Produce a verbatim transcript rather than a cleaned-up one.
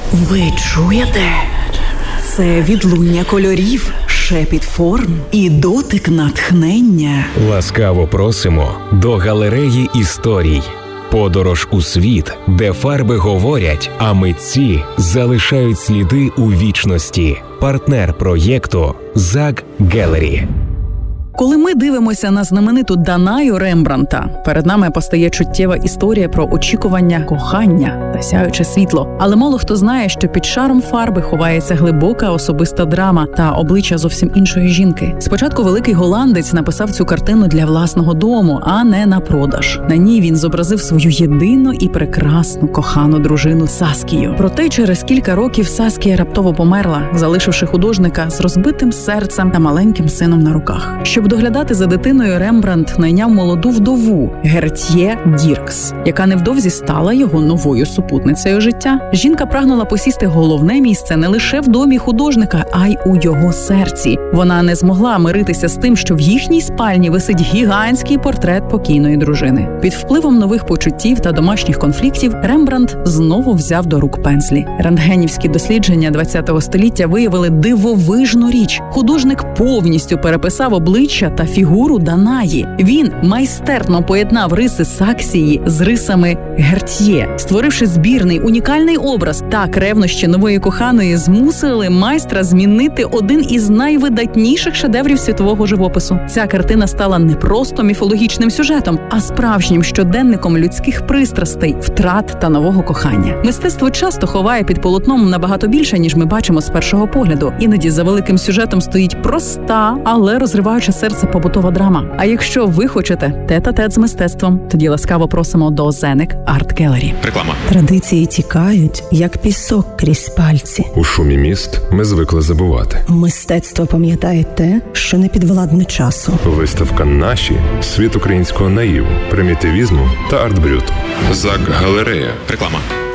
Ви чуєте? Це відлуння кольорів, шепіт форм і дотик натхнення. Ласкаво просимо до галереї історій. Подорож у світ, де фарби говорять, а митці залишають сліди у вічності. Партнер проєкту «Зак Гелері». Коли ми дивимося на знамениту Данаю Рембрандта, перед нами постає чуттєва історія про очікування, кохання та сяюче світло. Але мало хто знає, що під шаром фарби ховається глибока особиста драма та обличчя зовсім іншої жінки. Спочатку великий голландець написав цю картину для власного дому, а не на продаж. На ній він зобразив свою єдину і прекрасну кохану дружину Саскію. Проте через кілька років Саскія раптово померла, залишивши художника з розбитим серцем та маленьким сином на руках. Щоб доглядати за дитиною, Рембрандт найняв молоду вдову Гертьє Діркс, яка невдовзі стала його новою супутницею життя. Жінка прагнула посісти головне місце не лише в домі художника, а й у його серці. Вона не змогла миритися з тим, що в їхній спальні висить гігантський портрет покійної дружини. Під впливом нових почуттів та домашніх конфліктів Рембрандт знову взяв до рук пензлі. Рентгенівські дослідження ХХ століття виявили дивовижну річ. Художник повністю переписав обличчя та фігуру Данаї. Він майстерно поєднав риси Саксії з рисами Гертьє, створивши збірний, унікальний образ. Так ревнощі нової коханої змусили майстра змінити один із найвидатніших шедеврів світового живопису. Ця картина стала не просто міфологічним сюжетом, а справжнім щоденником людських пристрастей, втрат та нового кохання. Мистецтво часто ховає під полотном набагато більше, ніж ми бачимо з першого погляду. Іноді за великим сюжетом стоїть проста, але розриваюча серце побутова драма. А якщо ви хочете тет-а-тет з мистецтвом, тоді ласкаво просимо до Зенек Арт Гелері. Реклама. Традиції тікають, як пісок крізь пальці. У шумі міст ми звикли забувати. Мистецтво пам'ятає те, що не підвладне часу. Виставка «Наші» – світ українського наїву, примітивізму та арт-брюту. Зак Галерея. Реклама.